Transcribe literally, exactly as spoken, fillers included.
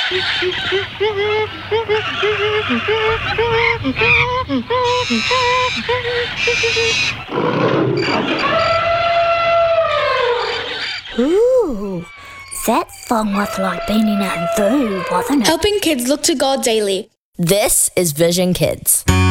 Ooh, that song was like being in a zoo, wasn't it? Helping kids look to God daily. This is Vision Kids.